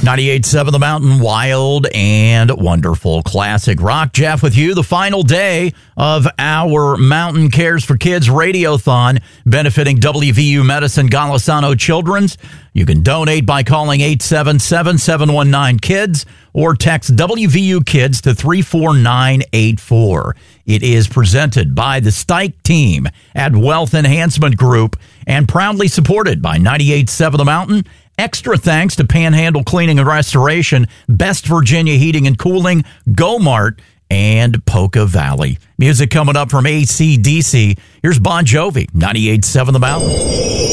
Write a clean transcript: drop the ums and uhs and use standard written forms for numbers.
98.7 The Mountain, wild and wonderful classic rock. Jeff with you, the final day of our Mountain Cares for Kids Radiothon benefiting WVU Medicine Golisano Children's. You can donate by calling 877-719-KIDS or text WVU Kids to 34984. It is presented by the Stike team at Wealth Enhancement Group and proudly supported by 98.7 The Mountain. Extra thanks to Panhandle Cleaning and Restoration, Best Virginia Heating and Cooling, Go-Mart, and Polka Valley. Music coming up from AC/DC. Here's Bon Jovi, 98.7 The Mountain.